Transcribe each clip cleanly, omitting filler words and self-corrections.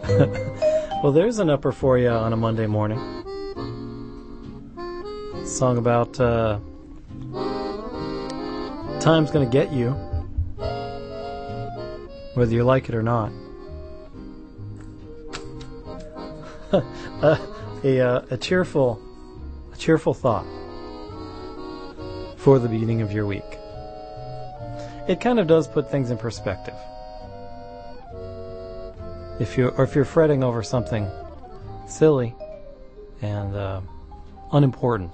Well, there's an upper for you on a Monday morning. A song about time's gonna get you, whether you like it or not. a cheerful thought for the beginning of your week. It kind of does put things in perspective. If you're fretting over something silly and unimportant,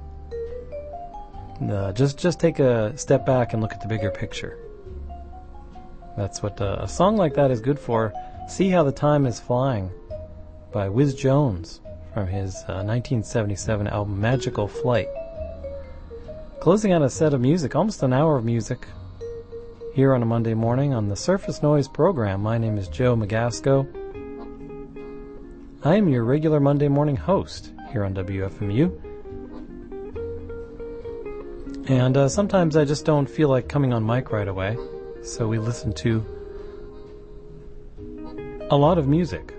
just take a step back and look at the bigger picture. That's what a song like that is good for. See How the Time is Flying by Wiz Jones from his 1977 album Magical Flight. Closing out a set of music, almost an hour of music, here on a Monday morning on the Surface Noise program. My name is Joe Magasco. I am your regular Monday morning host here on WFMU. And sometimes I just don't feel like coming on mic right away, so we listen to a lot of music.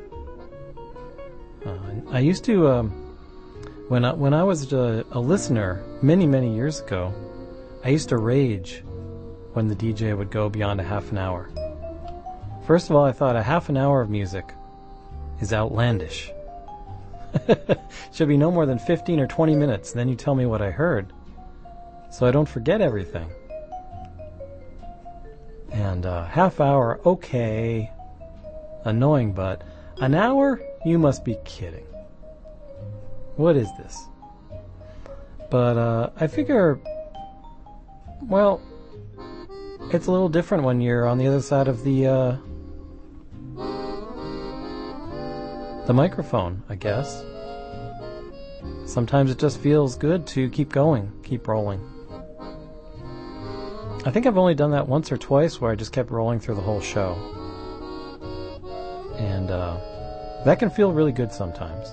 I used to, when I was a listener many years ago, I used to rage when the DJ would go beyond a half an hour. First of all, I thought a half an hour of music is outlandish. Should be no more than 15 or 20 minutes, then you tell me what I heard, so I don't forget everything. And half hour, okay, annoying, but an hour? You must be kidding. What is this? But I figure, well, it's a little different when you're on the other side of the microphone, I guess. Sometimes it just feels good to keep going, keep rolling. I think I've only done that once or twice where I just kept rolling through the whole show. And that can feel really good sometimes.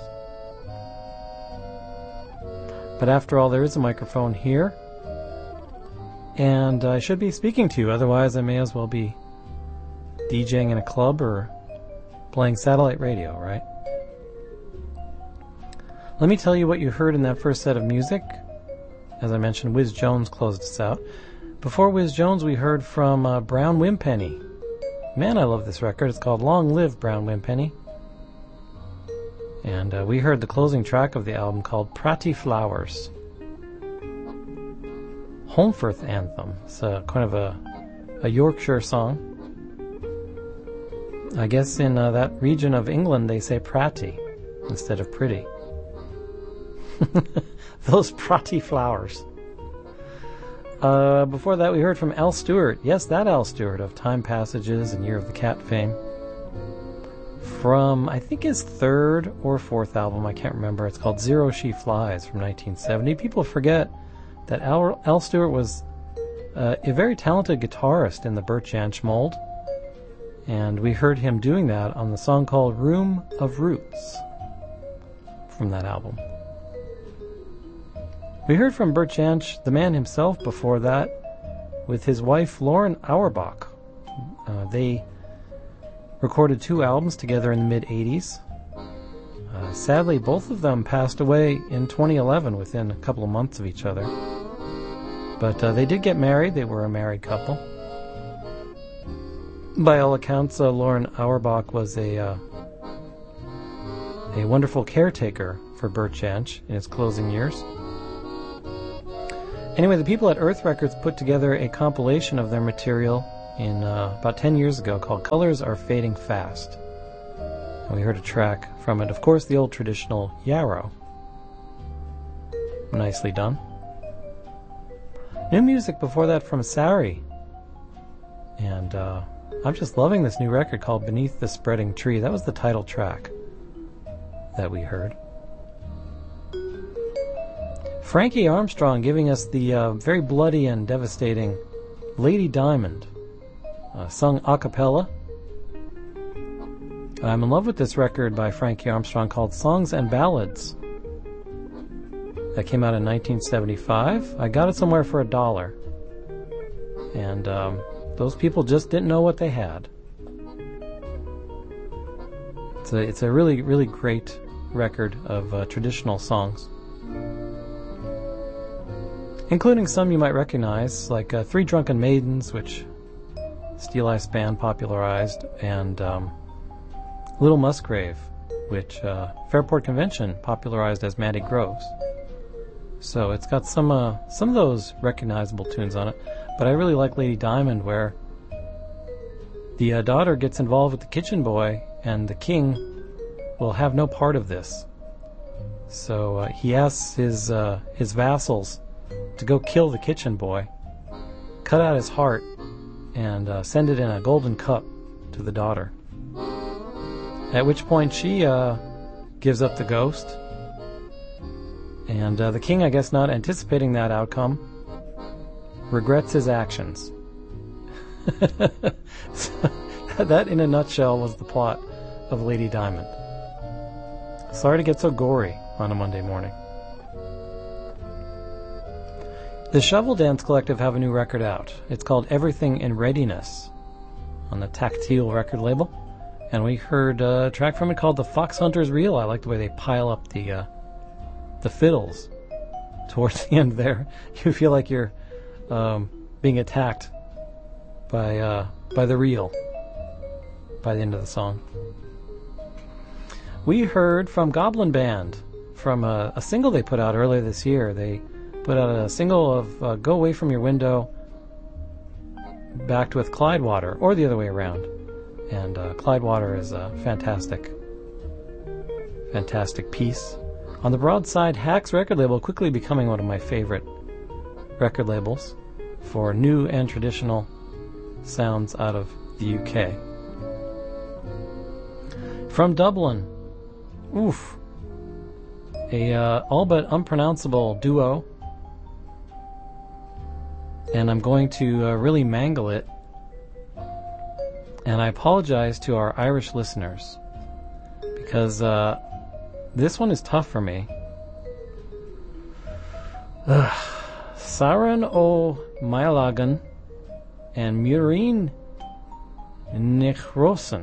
But after all, there is a microphone here, and I should be speaking to you, otherwise I may as well be DJing in a club or playing satellite radio, right? Let me tell you what you heard in that first set of music. As I mentioned, Wiz Jones closed us out. Before Wiz Jones, we heard from Brown Wimpenny. Man, I love this record. It's called Long Live Brown Wimpenny. And we heard the closing track of the album called Pratty Flowers. Holmfirth Anthem. It's kind of a Yorkshire song. I guess in that region of England they say pratty instead of pretty. Those pratty flowers. Before that we heard from Al Stewart. Yes, that Al Stewart of Time Passages and Year of the Cat fame. From, I think, his third or fourth album, I can't remember. It's called Zero She Flies from 1970. People forget that Al Stewart was a very talented guitarist in the Bert Jansch mold. And we heard him doing that on the song called Room of Roots from that album. We heard from Bert Jansch, the man himself, before that, with his wife Lauren Auerbach. They recorded 2 albums together in the mid-'80s. Sadly, both of them passed away in 2011 within a couple of months of each other. But they did get married. They were a married couple. By all accounts, Lauren Auerbach was a wonderful caretaker for Bert Jansch in his closing years. Anyway, the people at Earth Records put together a compilation of their material in about 10 years ago called Colors Are Fading Fast. And we heard a track from it. Of course, the old traditional Yarrow. Nicely done. New music before that from Sari. And I'm just loving this new record called Beneath the Spreading Tree. That was the title track that we heard. Frankie Armstrong giving us the very bloody and devastating Lady Diamond, sung a cappella. I'm in love with this record by Frankie Armstrong called Songs and Ballads. That came out in 1975. I got it somewhere for $1. And those people just didn't know what they had. It's a really, really great record of traditional songs, including some you might recognize, like Three Drunken Maidens, which Steel Eye Span popularized, and Little Musgrave, which Fairport Convention popularized as Matty Groves. So it's got some of those recognizable tunes on it, but I really like Lady Diamond, where the daughter gets involved with the kitchen boy, and the king will have no part of this. So he asks his vassals to go kill the kitchen boy, cut out his heart, and send it in a golden cup to the daughter. At which point she gives up the ghost, and the king, I guess not anticipating that outcome, regrets his actions. That, in a nutshell, was the plot of Lady Diamond. Sorry to get so gory on a Monday morning. The Shovel Dance Collective have a new record out. It's called Everything in Readiness on the Tactile record label. And we heard a track from it called The Fox Hunter's Reel. I like the way they pile up the fiddles towards the end there. You feel like you're being attacked by the reel by the end of the song. We heard from Goblin Band from a single they put out earlier this year. They put out a single of Go Away From Your Window backed with Clydewater, or the other way around. And Clydewater is a fantastic piece. On the Broadside Hacks record label, quickly becoming one of my favorite record labels for new and traditional sounds out of the UK. From Dublin, a all but unpronounceable duo, and I'm going to really mangle it, and I apologize to our Irish listeners, because this one is tough for me. Saran O Mailagan and Muireen Nichrosen.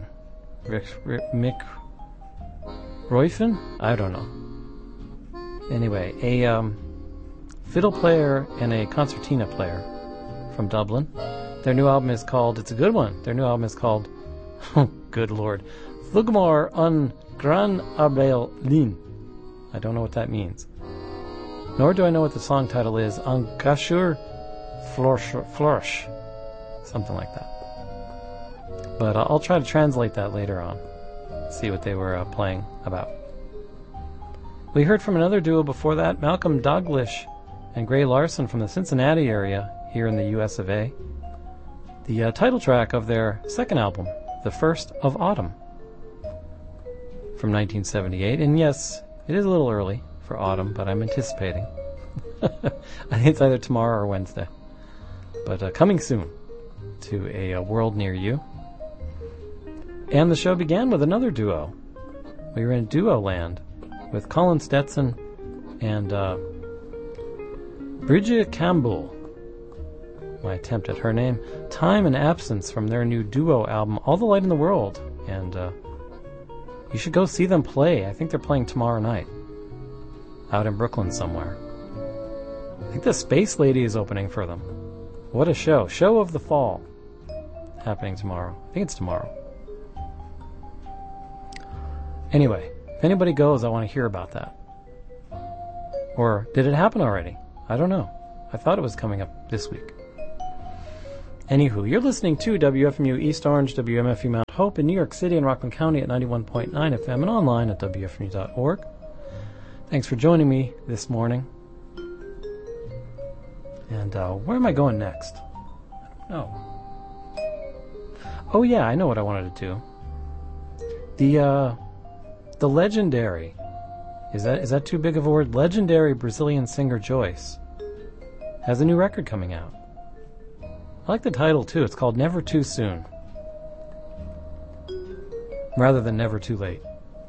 Roifen? I don't know. Anyway, a fiddle player and a concertina player from Dublin. Their new album is called, it's a good one, their new album is called, oh good lord, Thugmor an Gran Abel Lin. I don't know what that means. Nor do I know what the song title is, An Gashur Flourish. Something like that. But I'll try to translate that later on. See what they were playing about. We heard from another duo before that, Malcolm Douglas and Gray Larson from the Cincinnati area here in the US of A. The title track of their second album, The First of Autumn, from 1978. And yes, it is a little early for autumn, but I'm anticipating. I think it's either tomorrow or Wednesday. But coming soon to a world near you. And the show began with another duo. We were in duo land with Colin Stetson and Bridget Campbell. My attempt at her name. Time and Absence from their new duo album, All the Light in the World. And you should go see them play. I think they're playing tomorrow night out in Brooklyn somewhere. I think the Space Lady is opening for them. What a show. Show of the Fall happening tomorrow. I think it's tomorrow. Anyway, if anybody goes, I want to hear about that. Or did it happen already? I don't know. I thought it was coming up this week. Anywho, you're listening to WFMU East Orange, WMFU Mount Hope in New York City and Rockland County at 91.9 FM and online at WFMU.org. Thanks for joining me this morning. And where am I going next? I don't know. Oh yeah, I know what I wanted to do. The legendary, is that too big of a word? Legendary Brazilian singer Joyce has a new record coming out. I like the title too. It's called Never Too Soon, rather than Never Too Late.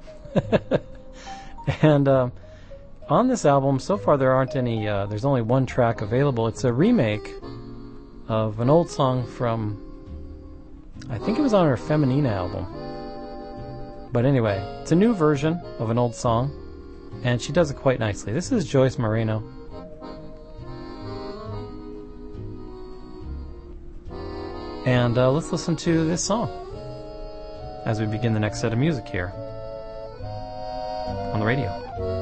And on this album, so far there aren't any. There's only one track available. It's a remake of an old song from, I think it was on her Feminina album. But anyway, it's a new version of an old song, and she does it quite nicely. This is Joyce Moreno. And let's listen to this song as we begin the next set of music here on the radio.